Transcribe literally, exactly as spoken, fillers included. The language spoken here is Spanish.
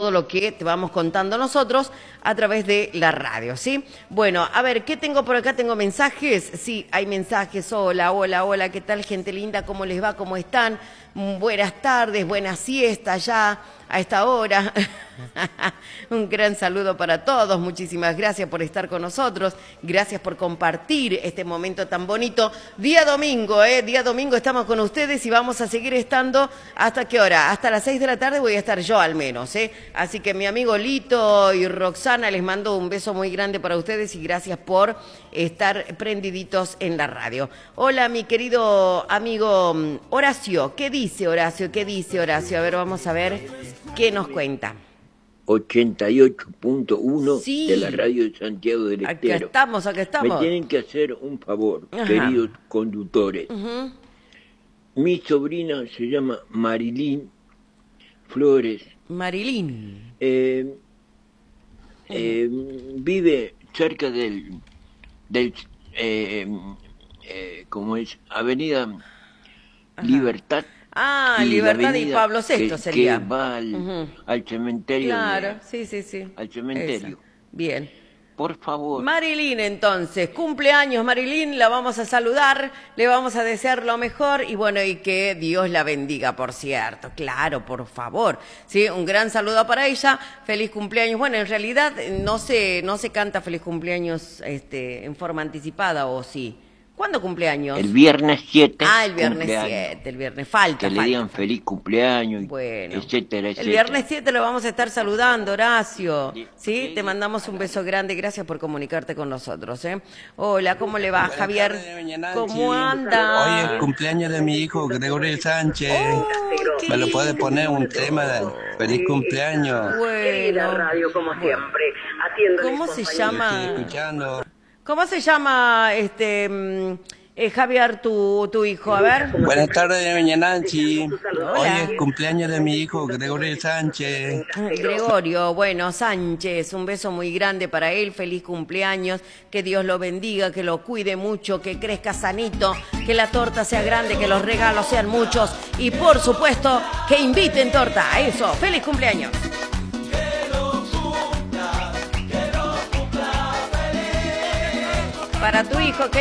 todo lo que te vamos contando nosotros a través de la radio, ¿sí? Bueno, a ver, ¿qué tengo por acá? ¿Tengo mensajes? Sí, hay mensajes. Hola, hola, hola, ¿qué tal, gente linda? ¿Cómo les va? ¿Cómo están? Buenas tardes, buena siesta ya a esta hora. Un gran saludo para todos. Muchísimas gracias por estar con nosotros. Gracias por compartir este momento tan bonito. Día domingo, ¿eh? Día domingo estamos con ustedes y vamos a seguir estando. ¿Hasta qué hora? Hasta las seis de la tarde voy a estar yo al menos, ¿eh? Así que mi amigo Lito y Roxana, les mando un beso muy grande para ustedes y gracias por estar prendiditos en la radio. Hola, mi querido amigo Horacio. ¿Qué dice Horacio? ¿Qué dice Horacio? A ver, vamos a ver qué nos cuenta. ochenta y ocho punto uno Sí. de la radio de Santiago del Estero. Acá estamos, acá estamos. Me tienen que hacer un favor, Ajá. queridos conductores. Uh-huh. Mi sobrina se llama Marilyn Flores. Marilyn. Eh, eh, vive cerca del, del eh, eh, ¿cómo es? Avenida Ajá. Libertad. Ah, y Libertad y Pablo sexto que, sería. Que va al, uh-huh. al cementerio. Claro, de, sí, sí, sí. Al cementerio. Esa. Bien. Por favor. Marilyn, entonces, cumpleaños Marilyn, la vamos a saludar, le vamos a desear lo mejor y bueno, y que Dios la bendiga, por cierto, claro, por favor. Sí, un gran saludo para ella, feliz cumpleaños. Bueno, en realidad no se, no se canta feliz cumpleaños este, en forma anticipada, ¿o sí? ¿Cuándo cumpleaños? El viernes siete. Ah, el viernes siete, el viernes. Falta, Que falta, le digan falta. feliz cumpleaños, bueno, etcétera, etcétera. El viernes siete lo vamos a estar saludando, Horacio. Sí, ¿Sí? sí. Te mandamos un beso grande. Gracias por comunicarte con nosotros, ¿eh? Hola, ¿cómo le va, Buenas Javier? tardes, doña Nancy. ¿Cómo anda? Hoy es el cumpleaños de mi hijo Gregorio Sánchez. Oh, qué ¿Me lo puede poner un tema de feliz cumpleaños? Bueno. Radio como siempre, atiendo ¿Cómo mis se compañeros. llama? Estoy escuchando. ¿Cómo se llama, este, mm, eh, Javier, tu, tu hijo? A ver. Buenas tardes, doña Nancy. Hola. Hoy es el cumpleaños de mi hijo Gregorio Sánchez. Gregorio, bueno, Sánchez, un beso muy grande para él, feliz cumpleaños, que Dios lo bendiga, que lo cuide mucho, que crezca sanito, que la torta sea grande, que los regalos sean muchos y por supuesto que inviten torta, eso, feliz cumpleaños. Para tu hijo, que